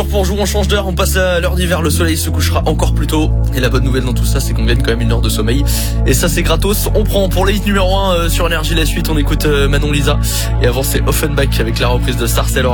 Pour jouer, on change d'heure, on passe à l'heure d'hiver, le soleil se couchera encore plus tôt. Et la bonne nouvelle dans tout ça, c'est qu'on gagne quand même une heure de sommeil. Et ça, c'est gratos. On prend pour le hit numéro 1 sur Énergie la suite, on écoute Manon Lisa. Et avant, c'est Offenbach avec la reprise de Star Sailor.